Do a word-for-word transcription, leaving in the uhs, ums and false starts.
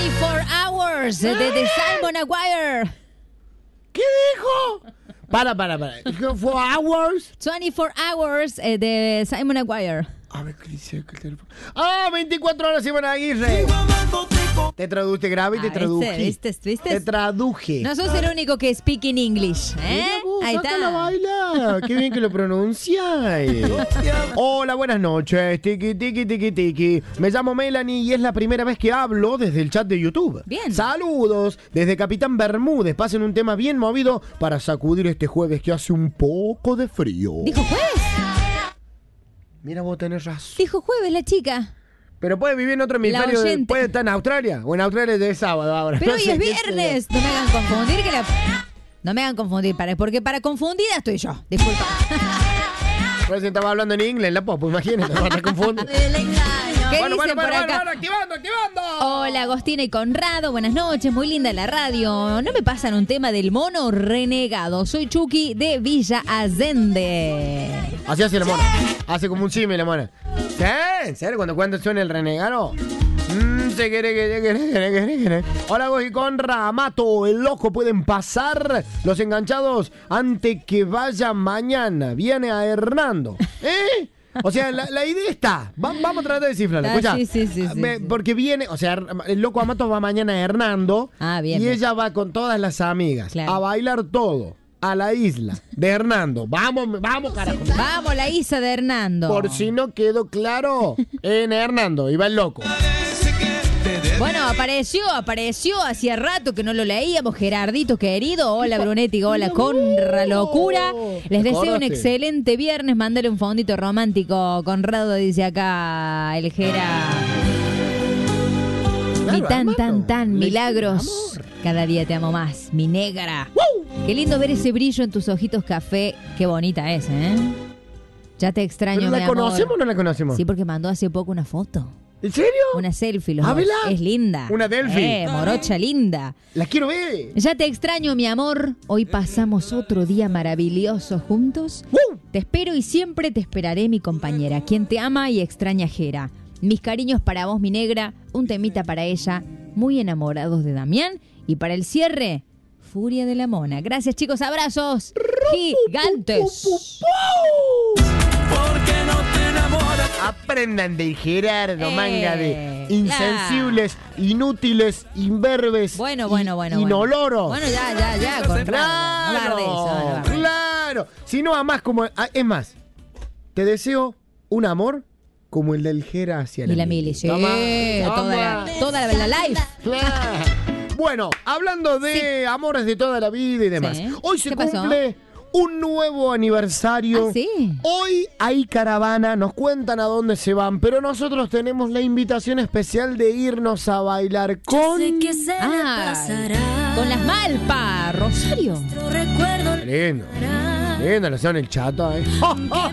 veinticuatro hours de, de Simon Aguirre. ¿Qué dijo? Para, para, para. ¿Four hours? veinticuatro hours eh, de Simon Aguirre. A ver, ¿qué dice el teléfono? ¡Ah! veinticuatro horas Simon Aguirre. Te traduje grave y te Ah, traduje. ¿viste? ¿Viste? ¿Viste? Te traduje. No sos el único que speak in English, ¿eh? Mira vos, Ahí está. sácala a bailar. Qué bien que lo pronuncias. Hola, buenas noches. Tiki, tiki, tiki, tiki. Me llamo Melanie y es la primera vez que hablo desde el chat de YouTube. Bien. Saludos desde Capitán Bermúdez. Pasen un tema bien movido para sacudir este jueves que hace un poco de frío. ¿Dijo jueves? Mira, vos tenés razón. Dijo jueves la chica. Pero puede vivir en otro hemisferio. oyente. Puede estar en Australia. O en Australia de sábado ahora. Pero No hoy sé es qué viernes. No me hagan confundir que la... No me hagan confundir, para, porque para confundida estoy yo. Disculpa. Pues estaba hablando en inglés, la popo, imagínate, no te confundes. ¿Qué Bueno, dicen bueno, por bueno, acá? bueno, activando, activando. Hola, Agostina y Conrado, buenas noches, muy linda la radio. ¿No me pasan un tema del mono renegado? Soy Chucky de Villa Allende. Así hace la mona. Hace como un cime la mona. ¿Sí? ¿En serio? Cuando cuando suena el renegado. Mm, se quiere, quiere, quiere, quiere, quiere, quiere. Hola, Goji Conra, Mato, el loco, pueden pasar los enganchados antes que vaya mañana. Viene a Hernando. ¿Eh? O sea, la, la idea está. Va, vamos a tratar de descifrarla. Ah, Escucha. sí, sí, sí, sí, Me- sí. Porque viene, o sea, el loco Amato va mañana a Hernando. Ah, bien, Y bien. ella va con todas las amigas Claro. a bailar todo a la isla de Hernando. Vamos, vamos, carajo. Vamos, la Isa de Hernando. Por si no quedó claro, en Hernando iba el loco. Bueno, apareció, apareció, hacía rato que no lo leíamos, Gerardito querido, hola Brunetti, hola Conra Locura, les deseo un Acordaste. excelente viernes, mándale un fondito romántico, Conrado dice acá, el Gera, mi Claro, tan hermano. tan tan, Le- milagros, amor. cada día te amo más, mi negra, qué lindo ver ese brillo en tus ojitos café, qué bonita es, ¿eh? Ya te extraño, ¿Pero mi la amor. conocemos o no la conocemos? Sí, porque mandó hace poco una foto. ¿En serio? Una selfie, los Ah, dos. ¿vela? Es linda. Una selfie. Eh, morocha linda. La quiero ver. Ya te extraño, mi amor. Hoy pasamos otro día maravilloso juntos. ¡Uh! Te espero y siempre te esperaré, mi compañera, quien te ama y extraña a Jera. Mis cariños para vos, mi negra. Un temita para ella. Muy enamorados de Damián. Y para el cierre, Furia de la Mona. Gracias, chicos. Abrazos gigantes. Aprendan de Gerardo, Eh, manga de insensibles, inútiles, imberbes, Bueno, bueno, bueno. y bueno. inoloros. Bueno, ya, ya, ya. Conrado, no Claro, bardes, no, no bardes. claro. Si no amás como... ah, Es más, te deseo un amor como el del Jera hacia la Y la Mili, sí. Toma, Toda la, toma. toda la, la life. Claro. Bueno, hablando de amores de toda la vida y demás. Sí. Hoy se ¿Qué pasó? cumple un nuevo aniversario. Ah, sí. Hoy hay caravana, nos cuentan a dónde se van, pero nosotros tenemos la invitación especial de irnos a bailar con... Ah, con las Malpa, Rosario. Lindo. Lindo, lo hacen el chato, ¿eh?